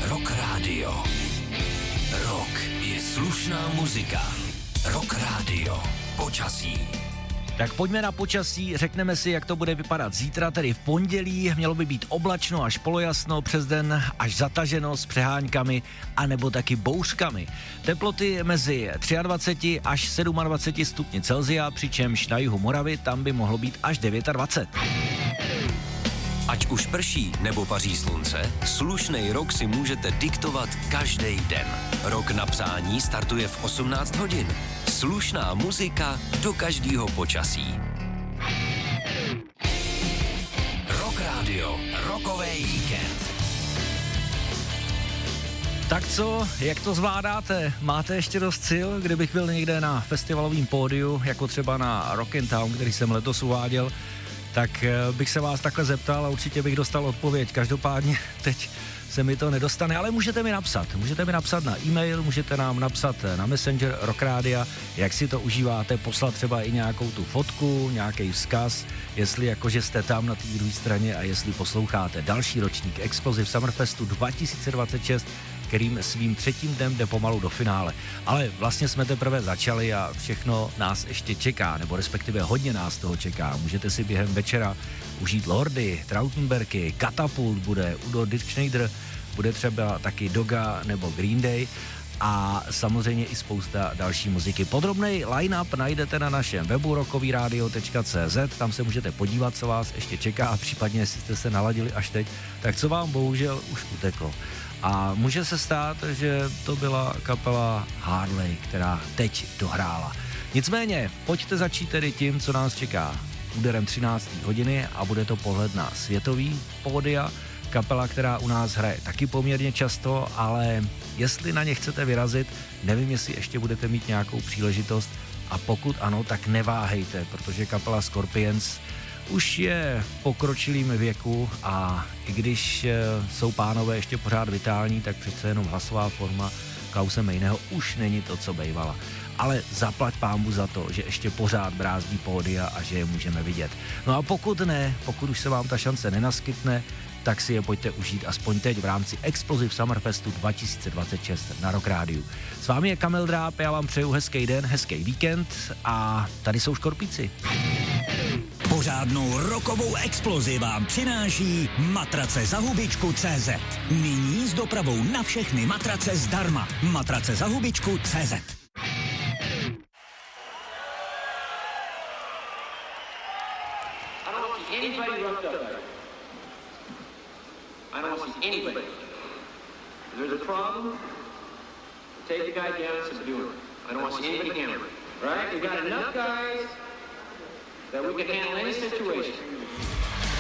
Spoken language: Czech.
Rock Radio. Rock je slušná muzika. Rock Radio. Počasí. Tak pojďme na počasí, řekneme si, jak to bude vypadat zítra, tedy v pondělí. Mělo by být oblačno až polojasno, přes den až zataženo s přeháňkami, anebo taky bouřkami. Teploty mezi 23 až 27 stupni Celsia, přičemž na jihu Moravy tam by mohlo být až 29. Ať už prší nebo paří slunce, slušnej rock si můžete diktovat každý den. Rok na přání startuje v 18 hodin. Slušná muzika do každého počasí. Rock Radio, rokový víkend. Tak co, jak to zvládáte? Máte ještě dost sil? Kdybych byl někde na festivalovém pódiu, jako třeba na Rock in Town, který jsem letos uváděl, tak bych se vás takhle zeptal a určitě bych dostal odpověď. Každopádně teď se mi to nedostane, ale můžete mi napsat na e-mail, můžete nám napsat na Messenger Rock Rádia, jak si to užíváte, poslat třeba i nějakou tu fotku, nějaký vzkaz, jestli jakože jste tam na té druhé straně a jestli posloucháte další ročník Explosive Summerfestu 2026, kterým svým třetím dnem jde pomalu do finále. Ale vlastně jsme teprve začali a všechno nás ještě čeká, nebo respektive hodně nás toho čeká. Můžete si během večera užít Lordy, Trautenbergy, Katapult bude, Udo Dirkschneider, bude třeba taky Doga nebo Green Day a samozřejmě i spousta další muziky. Podrobnej line-up najdete na našem webu rockovyradio.cz, tam se můžete podívat, co vás ještě čeká a případně, jestli jste se naladili až teď, tak co vám bohužel už uteklo. A může se stát, že to byla kapela Harley, která teď dohrála. Nicméně, pojďte začít tedy tím, co nás čeká úderem 13. hodiny a bude to pohled na světový pódia. Kapela, která u nás hraje taky poměrně často, ale jestli na ně chcete vyrazit, nevím, jestli ještě budete mít nějakou příležitost a pokud ano, tak neváhejte, protože kapela Scorpions už je v pokročilým věku a i když jsou pánové ještě pořád vitální, tak přece jenom hlasová forma Klause Mejného už není to, co bejvala. Ale zaplať pánbu za to, že ještě pořád brázdí pódia a že je můžeme vidět. No a pokud už se vám ta šance nenaskytne, tak si je pojďte užít aspoň teď v rámci Explosive Summerfestu 2026 na Rock Rádiu. S vámi je Kamil Dráb, já vám přeju hezký den, hezký víkend a tady jsou Škorpíci. Pořádnou rokovou explozi vám přináší matrace za hubičku.cz. Nyní s dopravou na všechny matrace zdarma. Matrace za hubičku.cz. I don't want to see anybody. If there's a problem, take the guy down and subdue him. I don't want to see anybody hammered. Right? We've got enough guys that we can handle any situation.